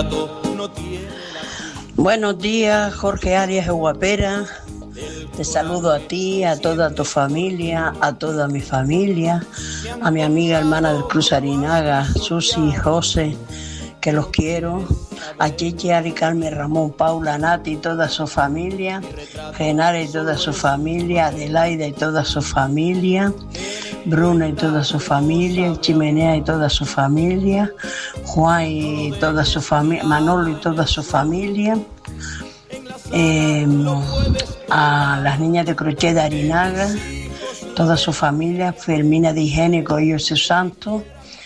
gato no tiene la... Buenos días, Jorge Arias de Guapera. Te saludo a ti, a toda tu familia, a toda mi familia, a mi amiga hermana del Cruz Arinaga, Susi y José, que los quiero, a Chichi, Ari, Carmen, Ramón, Paula, Nati y toda su familia, Genara y toda su familia, Adelaida y toda su familia, Bruna y toda su familia, Chimenea y toda su familia, Juan y toda su familia, Manolo y toda su familia, a las niñas de Crochet de Arinaga, toda su familia, Fermina de Higiénico y su santo,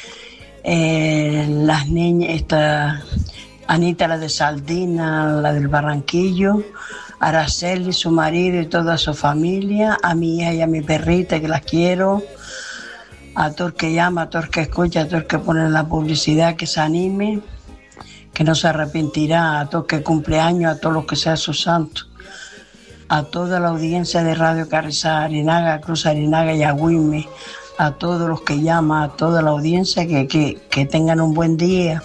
las niñas, Anita, la de Saldina, la del Barranquillo, Araceli, su marido y toda su familia, a mi hija y a mi perrita que las quiero, a todo el que llama, a todo el que escucha, a todo el que pone la publicidad, que se anime, que no se arrepentirá, a todo el que cumple años, a todos los que sea su santo, a toda la audiencia de Radio Carrizal, Arinaga, Cruz Arinaga y Agüime, a todos los que llaman, a toda la audiencia, que tengan un buen día.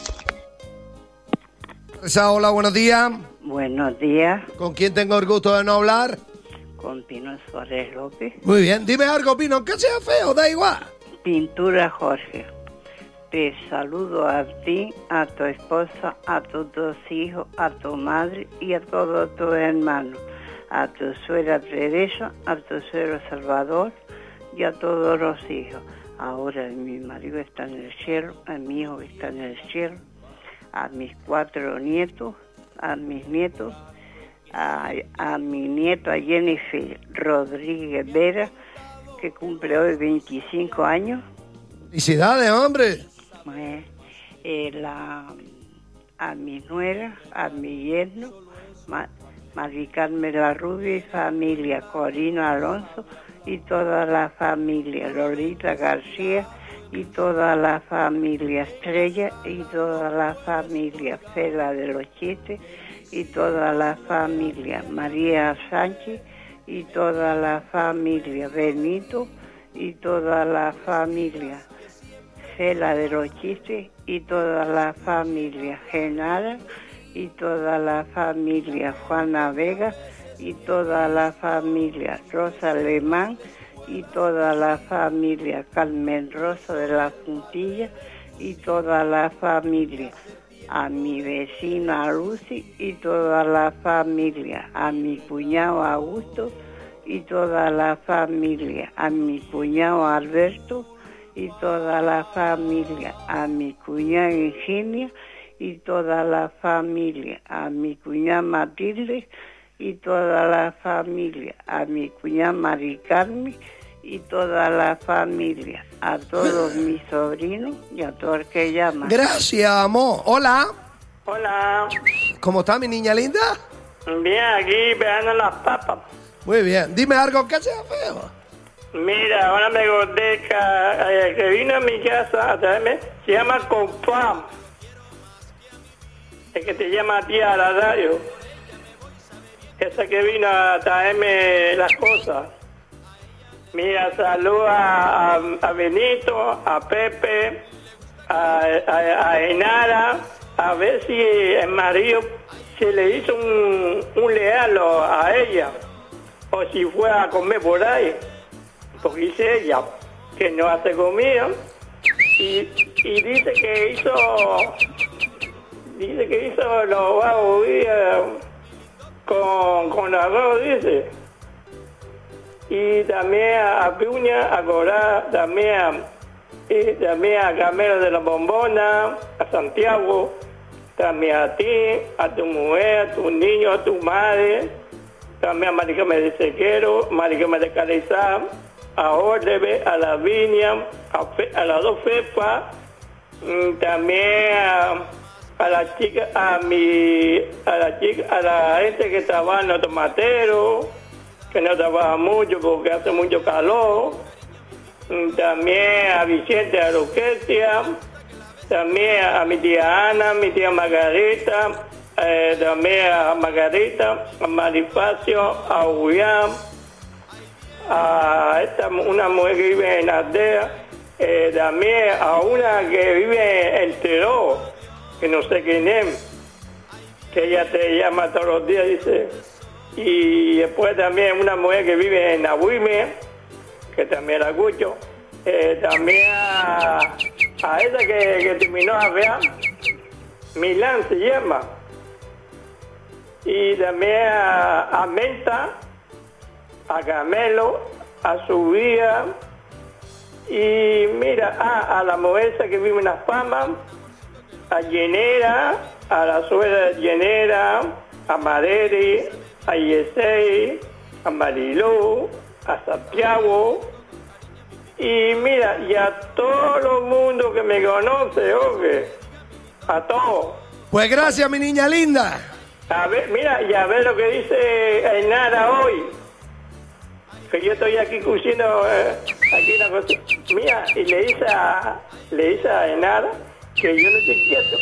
Hola, buenos días. Buenos días. ¿Con quién tengo el gusto de no hablar? Con Pino Suárez López. Muy bien, dime algo, Pino, aunque sea feo, da igual. Pintura Jorge. Te saludo a ti, a tu esposa, a tus dos hijos, a tu madre y a todos tus hermanos, a tu suegra Teresa, a tu suegro Salvador y a todos los hijos. Ahora mi marido está en el cielo, a mi hijo está en el cielo, a mis 4 nietos, a mis nietos, a mi nieta Jennifer Rodríguez Vera, que cumple hoy 25 años. ¡Felicidades, hombre! A mi nuera, a mi yerno, Mari Carmen La Rubia y familia, Corino Alonso y toda la familia, Lolita García y toda la familia, Estrella y toda la familia, Fela de los Chistes y toda la familia, María Sánchez y toda la familia, Benito y toda la familia, Fela de los Chistes y toda la familia, Genara y toda la familia, Juana Vega y toda la familia, Rosa Alemán y toda la familia, Carmen Rosa de la Puntilla y toda la familia, a mi vecina Lucy y toda la familia, a mi cuñado Augusto y toda la familia, a mi cuñado Alberto y toda la familia, a mi cuñada Ingenia y toda la familia, a mi cuñada Matilde y toda la familia, a mi cuñada Mari Carmen y toda la familia, a todos mis sobrinos y a todo el que llama. Gracias, amor. Hola. Hola. ¿Cómo está mi niña linda? Bien, aquí pegando las papas. Muy bien. Dime algo que sea feo. Mira, ahora me acordé que vino a mi casa a traerme, se llama Confam. El que te llama a ti a la radio. Esa que vino a traerme las cosas. Mira, saluda a Benito, a Pepe, a Enara, a ver si el marido se le hizo un regalo a ella, o si fue a comer por ahí, porque dice ella que no hace comida, y dice que hizo los huevos con arroz, dice. Y también a Piuña, a Corá, también a Camelo de la Bombona, a Santiago, también a ti, a tu mujer, a tu niño, a tu madre, también a Maricame de Sequero, Maricame de Calizá, a Ordebe, a la Viña, a las dos Fepas, también a la chica, a la gente que trabaja en los tomateros, que no trabaja mucho porque hace mucho calor, también a Vicente Aroquetia, también a mi tía Ana, mi tía Margarita, también a Margarita, a Marifacio, a Julián, a una mujer que vive en Aldea, también a una que vive en Teró, que no sé quién es, que ella te llama todos los días, dice. Y después también una mujer que vive en Agüime, que también la escucho. También a esa que terminó a ver, Milán se llama. Y también a Menta, a Camelo, a su hija. Y mira, a la mujer esa que vive en Las Palmas, a Llenera, a la suegra de Llenera, a Maderi, a Yesey, a Marilú, a Santiago. Y mira, y a todo el mundo que me conoce, oye, a todos. Pues gracias, mi niña linda. A ver, mira, y a ver lo que dice Ainara hoy. Que yo estoy aquí cociendo aquí en la cocina. Mira, y le dice a Ainara que yo no estoy quieto.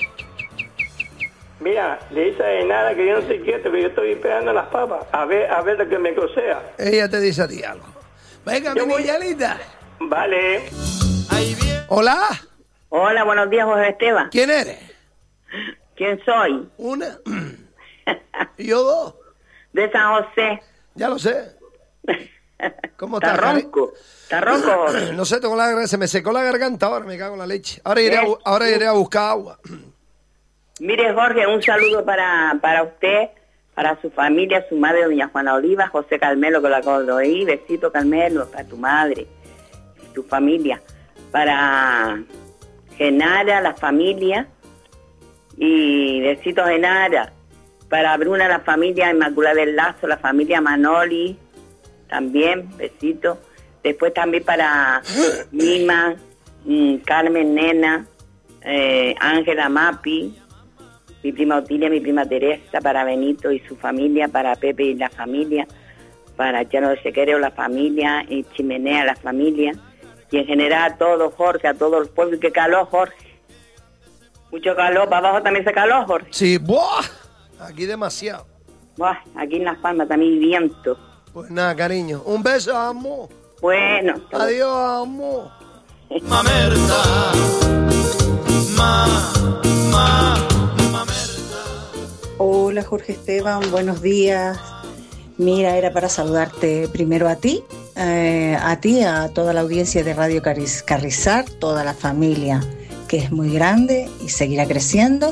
Mira, le dice a Ainara que yo no estoy quieto, que yo estoy esperando las papas. A ver lo que me cosea. Ella te dice a ti algo. Venga, mi niña linda. Vale. Hola. Hola, buenos días, José Esteban. ¿Quién eres? ¿Quién soy? Una. Y yo dos. De San José. Ya lo sé. ¿Cómo estás? ¿Está ronco? ¿Está ronco, Jorge? No sé, se me secó la garganta ahora, me cago en la leche. Ahora iré a buscar agua. Mire, Jorge, un saludo para usted, para su familia, su madre, doña Juana Oliva, José Carmelo, que lo acabo de oír. Besito, Carmelo, para tu madre, tu familia. Para Genara, la familia. Y besitos, Genara. Para Bruna, la familia Inmaculada del Lazo, la familia Manoli, también, besitos. Después también para Mima, Carmen Nena, Ángela Mapi, mi prima Otilia, mi prima Teresa, para Benito y su familia, para Pepe y la familia, para Llano de Sequereo, la familia, y Chimenea, la familia, y en general a todos, Jorge, a todos los pueblos. ¿Qué calor, Jorge? Mucho calor. ¿Para abajo también se calor, Jorge? Sí, ¡buah! Aquí demasiado. Buah, aquí en Las Palmas también hay viento. Pues nada, cariño. Un beso, amor. Bueno. Adiós, amor. Mamerta, mamerta. Hola, Jorge Esteban, buenos días. Mira, era para saludarte primero a ti, a toda la audiencia de Radio Carrizar, toda la familia, que es muy grande y seguirá creciendo.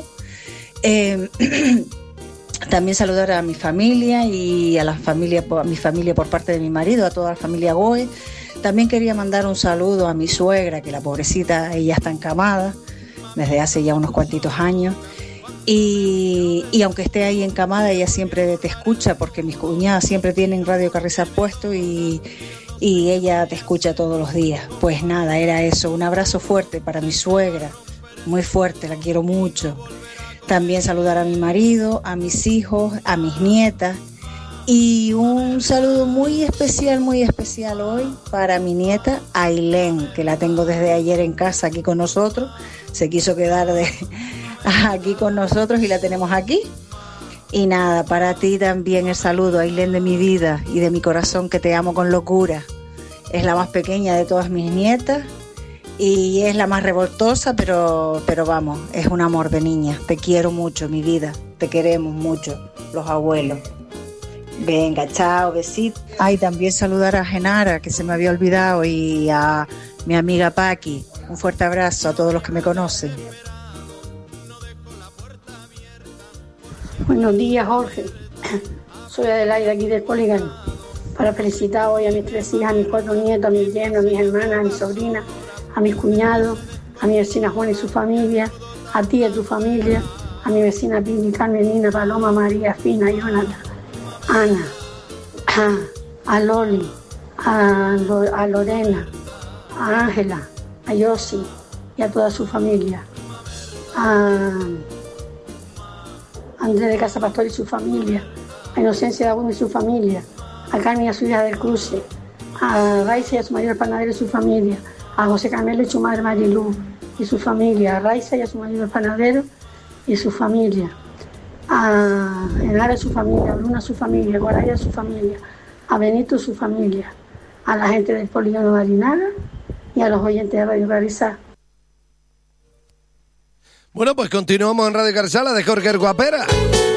También saludar a mi familia y a mi familia por parte de mi marido, a toda la familia Goe. También quería mandar un saludo a mi suegra, que la pobrecita, ella está encamada desde hace ya unos cuantitos años. Y aunque esté ahí encamada, ella siempre te escucha, porque mis cuñadas siempre tienen Radio Carrizar puesto y ella te escucha todos los días. Pues nada, era eso. Un abrazo fuerte para mi suegra, muy fuerte, la quiero mucho. También saludar a mi marido, a mis hijos, a mis nietas. Y un saludo muy especial hoy para mi nieta Ailén, que la tengo desde ayer en casa aquí con nosotros. Se quiso quedar aquí con nosotros y la tenemos aquí. Y nada, para ti también el saludo, Ailén, de mi vida y de mi corazón, que te amo con locura. Es la más pequeña de todas mis nietas y es la más revoltosa, pero vamos, es un amor de niña. Te quiero mucho, mi vida, te queremos mucho, los abuelos. Venga, chao, besitos. Ay, también saludar a Genara, que se me había olvidado, y a mi amiga Paqui. Un fuerte abrazo a todos los que me conocen. Buenos días, Jorge. Soy Adelaida, aquí del Polígono. Para felicitar hoy a mis 3 hijas, a mis 4 nietos, a mis yernos, a mis hermanas, a mis sobrinas, a mis cuñados, a mi vecina Juana y su familia, a ti y a tu familia, a mi vecina Pili, Carmen, Nina, Paloma, María, Fina, Jonathan, Ana, a Loli, a Lorena, a Ángela, a Yossi y a toda su familia, a Andrés de Casa Pastor y su familia, a Inocencia de Agüero y su familia, a Carmen y a su hija del Cruce, a Raiza y a su marido el panadero y su familia, a José Carmelo y su madre Marilú y su familia, a Raiza y a su marido el panadero y su familia, a Enara y su familia, a Bruna su familia, a Guaraya y su familia, a Benito y su familia, a la gente del Polígono de Arinaga y a los oyentes de Radio Carrizar. Bueno, pues continuamos en Radio Carsala de Jorge el Guapera.